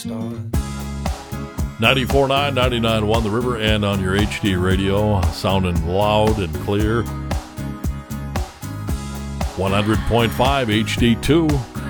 start. 94.9, 99.1 The River, and on your HD radio, sounding loud and clear. 100.5 HD2.